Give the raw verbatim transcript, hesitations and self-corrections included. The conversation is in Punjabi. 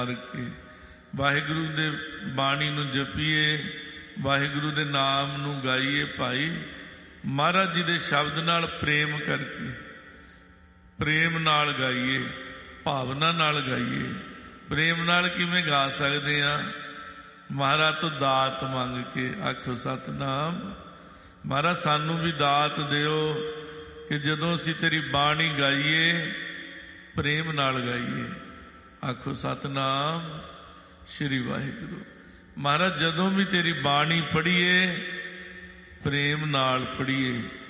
ਕੇ ਵਾਹਿਗੁਰੂ ਦੇ ਬਾਣੀ ਨੂੰ ਜਪੀਏ, ਵਾਹਿਗੁਰੂ ਦੇ ਨਾਮ ਨੂੰ ਗਾਈਏ। ਭਾਈ ਮਹਾਰਾਜ ਜੀ ਦੇ ਸ਼ਬਦ ਨਾਲ ਪ੍ਰੇਮ ਕਰਕੇ, ਪ੍ਰੇਮ ਨਾਲ ਗਾਈਏ, ਭਾਵਨਾ ਨਾਲ ਗਾਈਏ। ਪ੍ਰੇਮ ਨਾਲ ਕਿਵੇਂ ਗਾ ਸਕਦੇ ਹਾਂ? ਮਹਾਰਾਜ ਤੋਂ ਦਾਤ ਮੰਗ ਕੇ ਆਖੋ ਸਤਿਨਾਮ। ਮਹਾਰਾਜ ਸਾਨੂੰ ਵੀ ਦਾਤ ਦਿਓ ਕਿ ਜਦੋਂ ਅਸੀਂ ਤੇਰੀ ਬਾਣੀ ਗਾਈਏ ਪ੍ਰੇਮ ਨਾਲ ਗਾਈਏ। ਆਖੋ ਸਤਿਨਾਮ ਸ਼੍ਰੀ ਵਾਹਿਗੁਰੂ। ਮਹਾਰਾਜ ਜਦੋਂ ਵੀ ਤੇਰੀ ਬਾਣੀ ਪੜ੍ਹੀਏ ਪ੍ਰੇਮ ਨਾਲ ਪੜ੍ਹੀਏ।